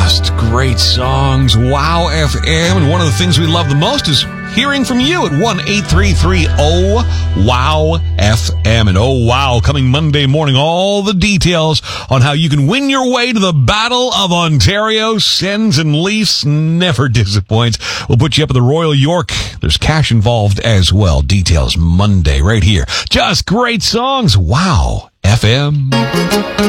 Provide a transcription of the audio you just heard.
Just great songs. Wow FM. And one of the things we love the most is hearing from you at 1-833-OWOW-FM. And oh wow, coming Monday morning, all the details on how you can win your way to the Battle of Ontario. Sens and Leafs never disappoints. We'll put you up at the Royal York. There's cash involved as well. Details Monday right here. Just great songs. Wow FM.